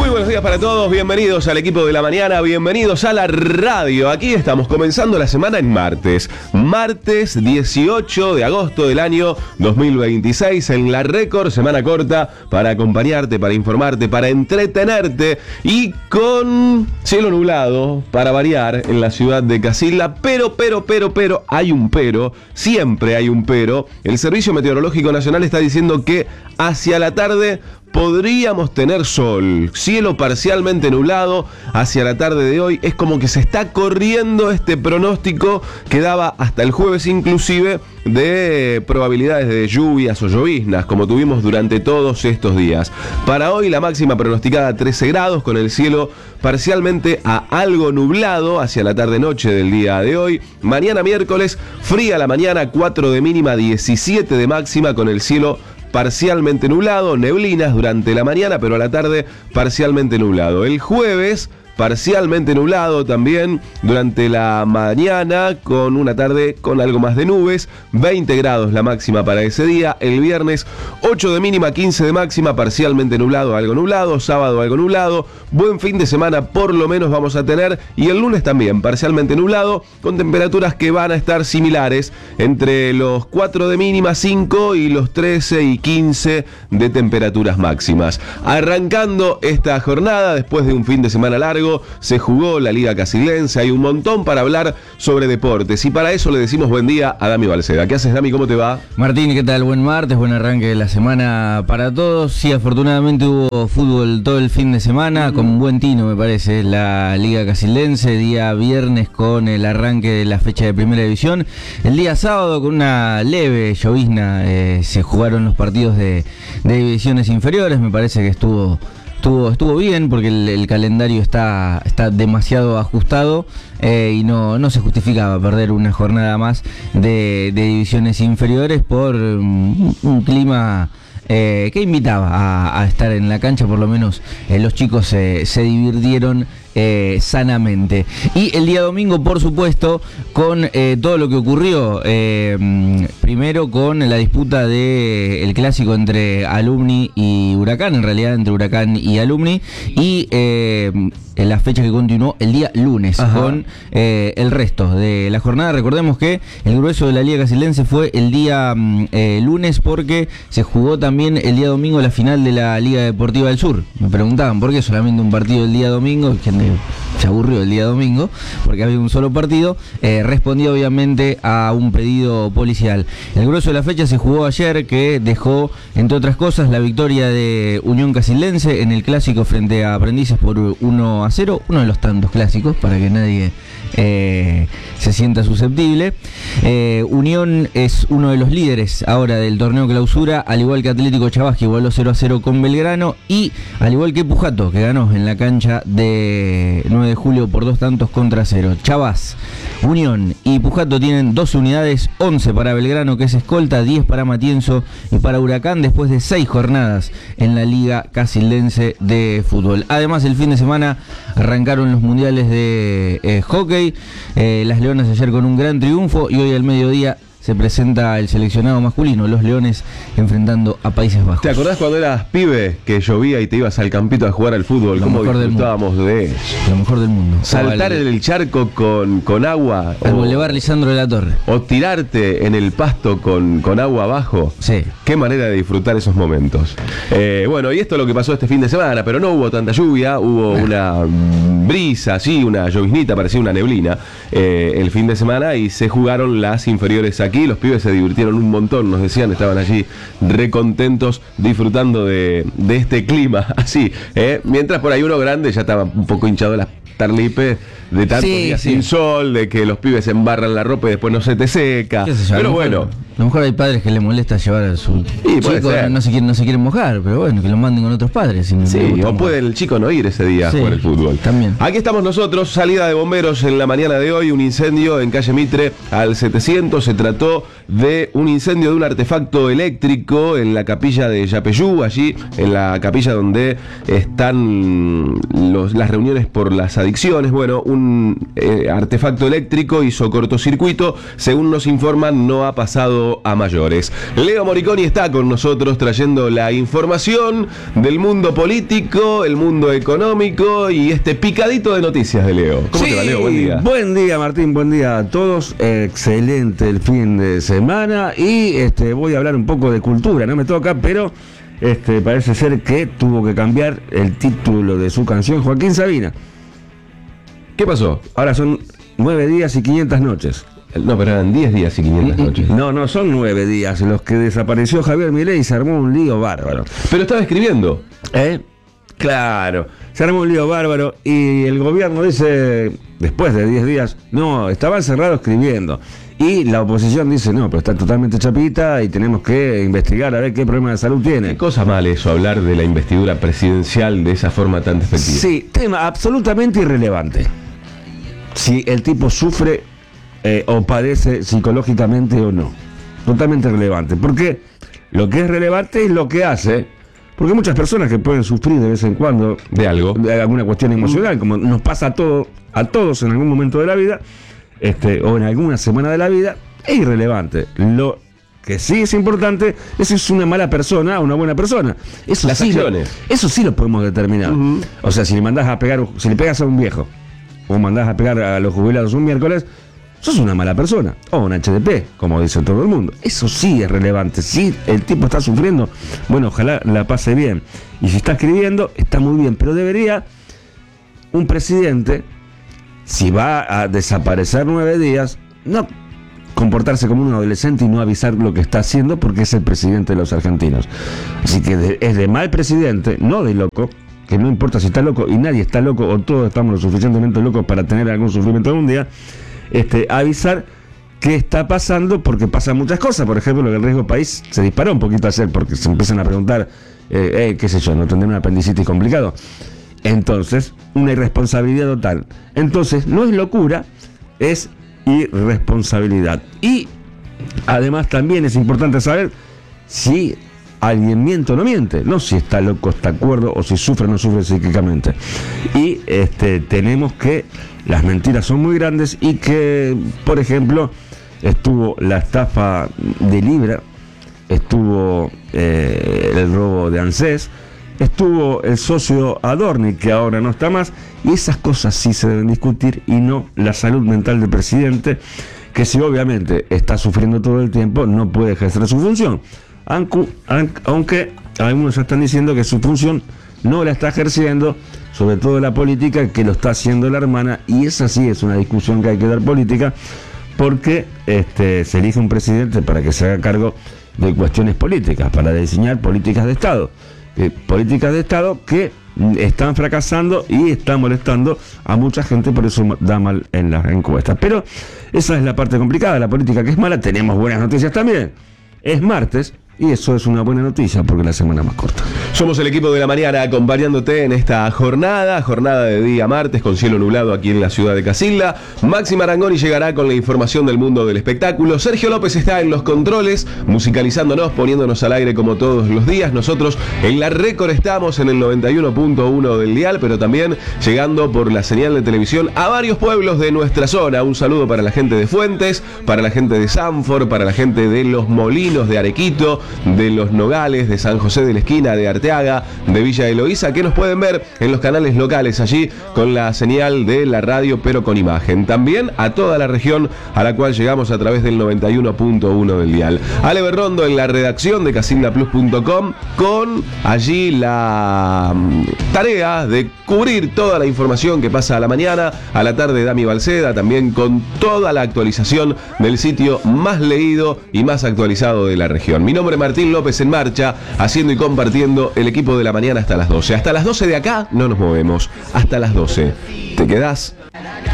Muy buenos días para todos, bienvenidos al equipo de la mañana, bienvenidos a la radio. Aquí estamos comenzando la semana en martes 18 de agosto del año 2026, en la récord, semana corta para acompañarte, para informarte, para entretenerte y con cielo nublado para variar en la ciudad de Casilda, pero, hay un pero, siempre hay un pero. El Servicio Meteorológico Nacional está diciendo que hacia la tarde podríamos tener sol, cielo parcialmente nublado hacia la tarde de hoy. Es como que se está corriendo este pronóstico que daba hasta el jueves inclusive de probabilidades de lluvias o lloviznas, como tuvimos durante todos estos días. Para hoy la máxima pronosticada 13 grados, con el cielo parcialmente a algo nublado hacia la tarde-noche del día de hoy. Mañana miércoles, fría la mañana, 4 de mínima, 17 de máxima, con el cielo parcialmente nublado, neblinas durante la mañana, pero a la tarde parcialmente nublado. El jueves, parcialmente nublado también durante la mañana, con una tarde con algo más de nubes, 20 grados la máxima para ese día. El viernes, 8 de mínima, 15 de máxima, parcialmente nublado, algo nublado, sábado algo nublado. Buen fin de semana por lo menos vamos a tener, y el lunes también parcialmente nublado, con temperaturas que van a estar similares, entre los 4 de mínima, 5 y los 13 y 15 de temperaturas máximas. Arrancando esta jornada, después de un fin de semana largo, se jugó la Liga Casildense, hay un montón para hablar sobre deportes, y para eso le decimos buen día a Dami Balceda. ¿Qué haces, Dami? ¿Cómo te va? Martín, ¿qué tal? Buen martes, buen arranque de la semana para todos. Sí, afortunadamente hubo fútbol todo el fin de semana, con un buen tino me parece, la Liga Casildense, día viernes con el arranque de la fecha de primera división. El día sábado con una leve llovizna se jugaron los partidos de divisiones inferiores. Me parece que estuvo bien, porque el calendario está demasiado ajustado y no se justificaba perder una jornada más de divisiones inferiores por un clima que invitaba a estar en la cancha. Por lo menos los chicos se divirtieron sanamente. Y el día domingo, por supuesto, con todo lo que ocurrió, primero con la disputa del clásico entre Alumni y Huracán, en realidad entre Huracán y Alumni, y en la fecha que continuó el día lunes. Ajá. Con el resto de la jornada. Recordemos que el grueso de la Liga Casildense fue el día lunes, porque se jugó también el día domingo la final de la Liga Deportiva del Sur. Me preguntaban por qué solamente un partido el día domingo. Se aburrió el día domingo porque había un solo partido. Respondió obviamente a un pedido policial. El grueso de la fecha se jugó ayer, que dejó, entre otras cosas, la victoria de Unión Casildense en el clásico frente a Aprendices por 1-0, uno de los tantos clásicos, para que nadie se sienta susceptible. Unión es uno de los líderes ahora del torneo clausura, al igual que Atlético Chavás, que igualó 0-0 con Belgrano, y al igual que Pujato, que ganó en la cancha de 9 de julio por 2-0. Chavás, Unión y Pujato tienen 12 unidades, 11 para Belgrano, que es escolta, 10 para Matienzo y para Huracán, después de 6 jornadas en la Liga Casildense de fútbol. Además, el fin de semana arrancaron los mundiales de hockey. Las Leonas ayer con un gran triunfo, y hoy al mediodía se presenta el seleccionado masculino, los Leones enfrentando a Países Bajos. ¿Te acordás cuando eras pibe que llovía y te ibas al campito a jugar al fútbol? ¿Cómo disfrutábamos de eso? Lo mejor del mundo. Saltar en el charco con agua. Al Boulevard Lisandro de la Torre. O tirarte en el pasto con agua abajo. Sí. Qué manera de disfrutar esos momentos. Bueno, y esto es lo que pasó este fin de semana, pero no hubo tanta lluvia, hubo una brisa, sí, una lloviznita, parecía una neblina, el fin de semana, y se jugaron las inferiores aquí. Los pibes se divirtieron un montón, nos decían, estaban allí recontentos disfrutando de este clima, así, mientras por ahí uno grande ya estaba un poco hinchado de las tarlipes, de tantos días sin sol, de que los pibes embarran la ropa y después no se te seca. Pero bueno, a lo mejor hay padres que les molesta llevar a su chico, no se quieren mojar, pero bueno, que lo manden con otros padres. O puede el chico no ir ese día a jugar el fútbol. También. Aquí estamos nosotros, salida de bomberos en la mañana de hoy, un incendio en calle Mitre al 700. Se trató de un incendio de un artefacto eléctrico en la capilla de Yapeyú, allí en la capilla donde están las reuniones por las adicciones. Bueno, un artefacto eléctrico hizo cortocircuito. Según nos informan, no ha pasado llevado a mayores. Leo Moriconi está con nosotros trayendo la información del mundo político, el mundo económico y este picadito de noticias de Leo. ¿Cómo te va, Leo? Buen día. Buen día, Martín, buen día a todos. Excelente el fin de semana y voy a hablar un poco de cultura, no me toca, pero parece ser que tuvo que cambiar el título de su canción Joaquín Sabina. ¿Qué pasó? Ahora son 9 días y 500 noches. No, pero eran 10 días y 500 noches. No, son 9 días los que desapareció Javier Milei y se armó un lío bárbaro. Pero estaba escribiendo. Claro, se armó un lío bárbaro y el gobierno dice, después de 10 días, no, estaba encerrado escribiendo. Y la oposición dice, no, pero está totalmente chapita y tenemos que investigar a ver qué problema de salud tiene. Qué cosa mal eso, hablar de la investidura presidencial de esa forma tan efectiva. Sí, tema absolutamente irrelevante. Si el tipo sufre o padece psicológicamente o no. Totalmente irrelevante. Porque lo que es relevante es lo que hace. Porque hay muchas personas que pueden sufrir de vez en cuando de algo, de alguna cuestión emocional, como nos pasa a todos en algún momento de la vida, o en alguna semana de la vida, es irrelevante. Lo que sí es importante es si es una mala persona o una buena persona. Eso las sí acciones. Eso sí lo podemos determinar. O sea, si le pegas a un viejo, o mandás a pegar a los jubilados un miércoles, sos una mala persona, o un HDP, como dice todo el mundo. Eso sí es relevante. Si el tipo está sufriendo, bueno, ojalá la pase bien. Y si está escribiendo, está muy bien. Pero debería un presidente, si va a desaparecer 9 días, no comportarse como un adolescente y no avisar lo que está haciendo, porque es el presidente de los argentinos. Así que es de mal presidente, no de loco, que no importa si está loco, y nadie está loco, o todos estamos lo suficientemente locos para tener algún sufrimiento algún día, avisar qué está pasando, porque pasan muchas cosas. Por ejemplo, el riesgo país se disparó un poquito ayer, porque se empiezan a preguntar, qué sé yo, no tendré un apendicitis complicado. Entonces, una irresponsabilidad total. Entonces, no es locura, es irresponsabilidad. Y además también es importante saber si alguien miente o no miente, no si está loco, está cuerdo, o si sufre o no sufre psíquicamente. Y tenemos que las mentiras son muy grandes y que, por ejemplo, estuvo la estafa de Libra, estuvo el robo de ANSES, estuvo el socio Adorni, que ahora no está más, y esas cosas sí se deben discutir, y no la salud mental del presidente, que si obviamente está sufriendo todo el tiempo, no puede ejercer su función. Aunque algunos ya están diciendo que su función no la está ejerciendo, sobre todo la política, que lo está haciendo la hermana, y esa sí es una discusión que hay que dar política, porque se elige un presidente para que se haga cargo de cuestiones políticas, para diseñar políticas de Estado. Políticas de Estado que están fracasando y están molestando a mucha gente, por eso da mal en las encuestas. Pero esa es la parte complicada, la política que es mala. Tenemos buenas noticias también. Es martes y eso es una buena noticia porque la semana es más corta. Somos el equipo de la mañana acompañándote en esta jornada de día martes con cielo nublado aquí en la ciudad de Casilda. Maxi Marangoni llegará con la información del mundo del espectáculo. Sergio López está en los controles, musicalizándonos, poniéndonos al aire como todos los días. Nosotros en la Récord estamos en el 91.1 del dial, pero también llegando por la señal de televisión a varios pueblos de nuestra zona. Un saludo para la gente de Fuentes, para la gente de Sanford, para la gente de Los Molinos, de Arequito, de Los Nogales, de San José de la Esquina, de Arteaga, de Villa Eloísa, que nos pueden ver en los canales locales allí con la señal de la radio, pero con imagen. También a toda la región a la cual llegamos a través del 91.1 del dial. Ale Berrondo en la redacción de casildaplus.com, con allí la tarea de cubrir toda la información que pasa a la mañana, a la tarde Dami Balceda, también con toda la actualización del sitio más leído y más actualizado de la región. Mi nombre es Martín López, en marcha, haciendo y compartiendo el equipo de la mañana hasta las 12. Hasta las 12 de acá no nos movemos. Hasta las 12. ¿Te quedás?